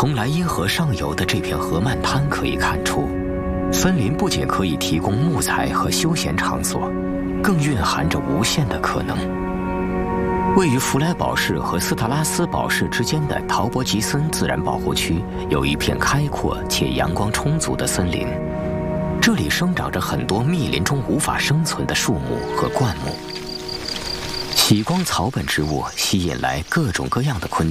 从莱茵河上游的这片河漫滩可以看出，森林不仅可以提供木材和休闲场所，更蕴含着无限的可能。位于弗莱堡市和斯特拉斯堡市之间的陶伯吉森自然保护区有一片开阔且阳光充足的森林，这里生长着很多密林中无法生存的树木和灌木。喜光草本植物吸引来各种各样的昆虫。